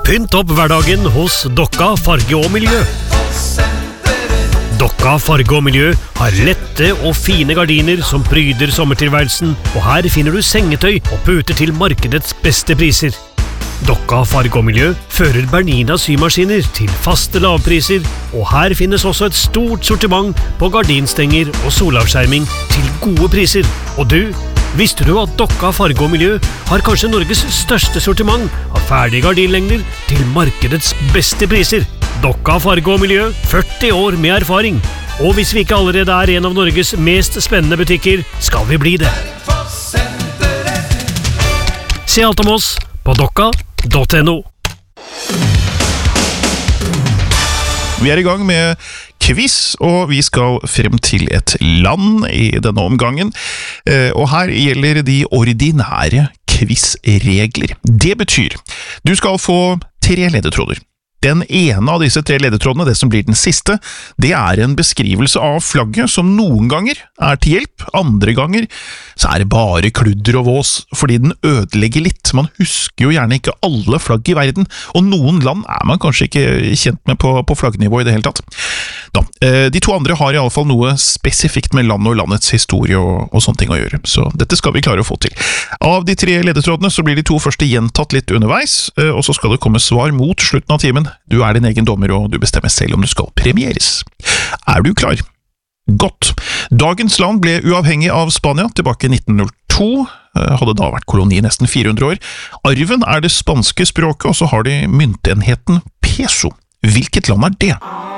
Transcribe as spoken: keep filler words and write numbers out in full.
Pynt opp hverdagen hos Dokka Farge og Miljø. Dokka Farge og Miljø har lette og fine gardiner som pryder sommertilværelsen, og her finner du sengetøy og puter til markedets beste priser. Dokka Farge og Miljø fører Bernina symaskiner til faste lavpriser, og her finnes også et stort sortiment på gardinstenger og solavskjerming til gode priser. Og du, visste du at Dokka Farge og Miljø har kanskje Norges største sortiment av ferdige gardinlengder til markedets beste priser? Dokka Farge og Miljø, førti år med erfaring. Og hvis vi ikke allerede er en av Norges mest spennende butikker, skal vi bli det. Se alt om oss på dokka punktum no. Vi er i gang med quiz, og vi skal frem til et land i denne omgangen. Og her gjelder de ordinære quizregler. Det betyr, du skal få tre ledetråder. Den ene av disse tre ledetrådene, det som blir den siste, det er en beskrivelse av flagget som noen ganger er til hjelp, andre ganger så er det bare kludder og vås, fordi den ødelegger litt. Man husker jo gjerne ikke alle flagg i verden, og noen land er man kanskje ikke kjent med på, på flaggnivå i det hele tatt. Da, de to andre har i alle fall noe spesifikt med land og landets historie og, og sånne ting å gjøre, så dette skal vi klare å få til. Av de tre ledetrådene så blir de to første gjentatt litt underveis, og så skal det komme svar mot slutten av timen. Du er din egen dommer, og du bestemmer selv om du skal premieres. Er du klar? Godt. Dagens land ble uavhengig av Spania tilbake i nitten null to, hadde da vært koloni i nesten fire hundre år. Arven er det spanske språket, og så har de myntenheten peso. Hvilket land er det?